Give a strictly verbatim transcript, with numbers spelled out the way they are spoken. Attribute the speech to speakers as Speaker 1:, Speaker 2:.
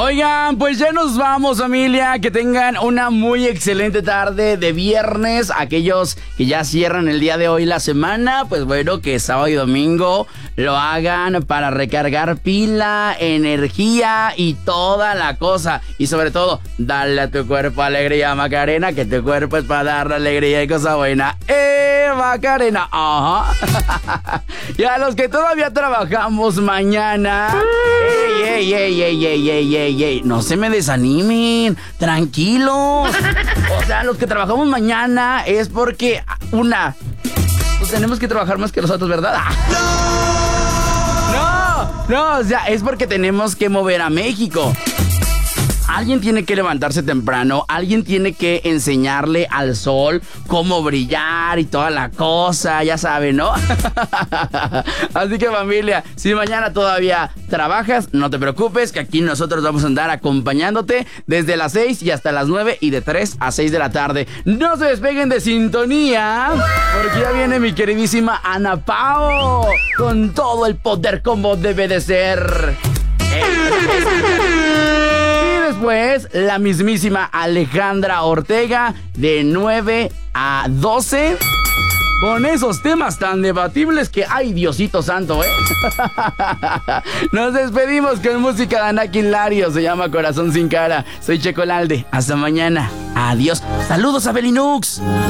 Speaker 1: Oigan, pues ya nos vamos, familia. Que tengan una muy excelente tarde de viernes. Aquellos que ya cierran el día de hoy la semana, pues bueno, que sábado y domingo lo hagan para recargar pila, energía y toda la cosa. Y sobre todo, dale a tu cuerpo alegría, Macarena, que tu cuerpo es para darle alegría y cosa buena. ¡Eh, Macarena! Ajá. Y a los que todavía trabajamos mañana, ¡ey, ey, ey, ey, ey, ey, ey, ey! No se me desanimen, tranquilos. O sea, los que trabajamos mañana es porque, una, pues tenemos que trabajar más que nosotros, ¿verdad? No, no, o sea, es porque tenemos que mover a México. Alguien tiene que levantarse temprano, alguien tiene que enseñarle al sol cómo brillar y toda la cosa, ya saben, ¿no? Así que, familia, si mañana todavía trabajas, no te preocupes, que aquí nosotros vamos a andar acompañándote desde las seis y hasta las nueve y de tres a seis de la tarde. No se despeguen de sintonía, porque ya viene mi queridísima Ana Pao con todo el poder como debe de ser. Después, la mismísima Alejandra Ortega de nueve a doce con esos temas tan debatibles que, ¡ay, Diosito santo, eh! Nos despedimos con música de Anakin Lario. Se llama Corazón sin cara. Soy Checo Lalde. Hasta mañana. Adiós. Saludos a Belinux.